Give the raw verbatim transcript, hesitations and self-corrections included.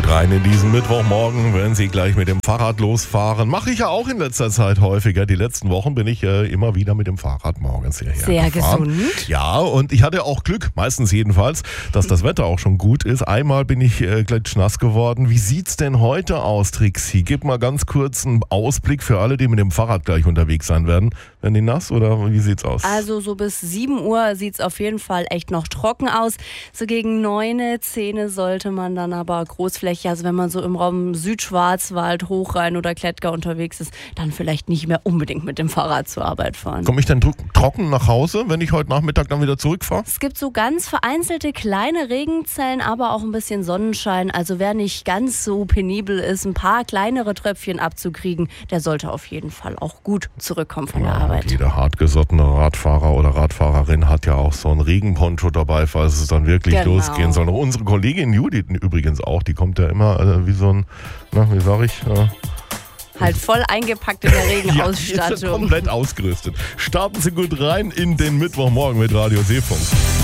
gut rein in diesen Mittwochmorgen, wenn Sie gleich mit dem Fahrrad losfahren. Mache ich ja auch in letzter Zeit häufiger. Die letzten Wochen bin ich äh, immer wieder mit dem Fahrrad morgens hierher Sehr gefahren. gesund. Ja, und ich hatte auch Glück, meistens jedenfalls, dass das Wetter auch schon gut ist. Einmal bin ich äh, glitschnass geworden. Wie sieht's denn heute aus, Trixie? Gib mal ganz kurz einen Ausblick für alle, die mit dem Fahrrad gleich unterwegs sein werden. Werden die nass oder wie sieht's aus? Also so bis sieben Uhr sieht es auf jeden Fall echt noch trocken aus. So gegen neun, zehn sollte man dann aber großflächig, also wenn man so im Raum Südschwarzwald, Hochrhein oder Klettgau unterwegs ist, dann vielleicht nicht mehr unbedingt mit dem Fahrrad zur Arbeit fahren. Komme ich dann dr- trocken nach Hause, wenn ich heute Nachmittag dann wieder zurückfahre? Es gibt so ganz vereinzelte kleine Regenzellen, aber auch ein bisschen Sonnenschein. Also wer nicht ganz so penibel ist, ein paar kleinere Tröpfchen abzukriegen, der sollte auf jeden Fall auch gut zurückkommen von der Ja, Arbeit. jeder hartgesottene Radfahrer oder Radfahrerin hat ja auch so einen Regenponcho dabei, falls es dann wirklich Genau. losgehen soll. Unsere Kollegin Judith übrigens auch, die kommt ja immer äh, wie so ein, na, wie sag ich, äh, Halt voll eingepackt in der ja, die ist Regenausstattung. komplett ausgerüstet. Starten Sie gut rein in den Mittwochmorgen mit Radio Seefunk.